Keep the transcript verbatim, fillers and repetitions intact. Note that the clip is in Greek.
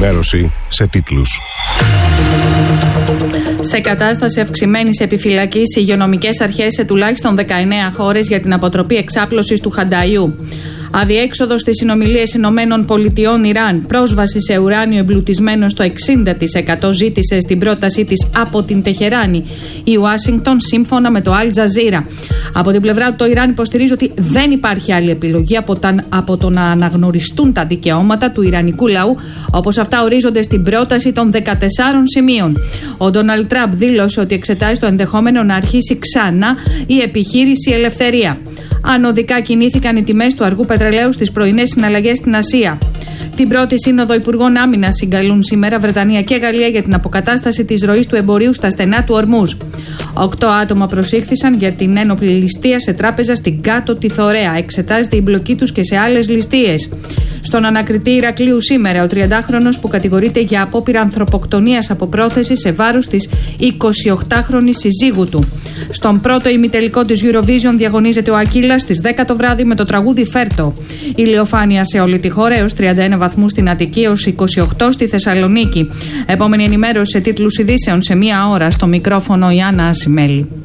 ενημέρωση σε τίτλους. Σε κατάσταση αυξημένης επιφυλακής, οι υγειονομικές αρχές σε τουλάχιστον δεκαεννέα χώρες για την αποτροπή εξάπλωσης του Χανταϊού. Αδιέξοδο στις συνομιλίες Ηνωμένων Πολιτειών Ιράν. Πρόσβαση σε ουράνιο εμπλουτισμένο στο εξήντα τοις εκατό ζήτησε στην πρότασή της από την Τεχεράνη η Ουάσιγκτον, σύμφωνα με το Αλ Τζαζίρα. Από την πλευρά του, το Ιράν υποστηρίζει ότι δεν υπάρχει άλλη επιλογή από, τα, από το να αναγνωριστούν τα δικαιώματα του ιρανικού λαού, όπως αυτά ορίζονται στην πρόταση των δεκατεσσάρων σημείων. Ο Ντόναλντ Τραμπ δήλωσε ότι εξετάζει το ενδεχόμενο να αρχίσει ξανά η επιχείρηση Ελευθερία. Ανωδικά κινήθηκαν οι τιμές του αργού πετρελαίου στις πρωινές συναλλαγές στην Ασία. Την πρώτη σύνοδο Υπουργών Άμυνας συγκαλούν σήμερα Βρετανία και Γαλλία για την αποκατάσταση της ροής του εμπορίου στα στενά του Ορμούζ. Οκτώ άτομα προσήχθησαν για την ένοπλη ληστεία σε τράπεζα στην Κάτω τη Θωρέα. Εξετάζεται η εμπλοκή τους και σε άλλες ληστείες. Στον ανακριτή Ηρακλείου σήμερα, ο τριαντάχρονος που κατηγορείται για απόπειρα ανθρωποκτονίας από πρόθεση σε βάρος της εικοσιοκτάχρονης συζύγου του. Στον πρώτο ημιτελικό της Eurovision διαγωνίζεται ο Ακύλας στις δέκα το βράδυ με το τραγούδι Φέρτο. Ηλιοφάνεια σε όλη τη χώρα έως τριάντα ένα βαθμούς στην Αττική, έως είκοσι οκτώ στη Θεσσαλονίκη. Επόμενη ενημέρωση σε τίτλους ειδήσεων σε μία ώρα. Στο μικρόφωνο η Άννα Ασημέλη.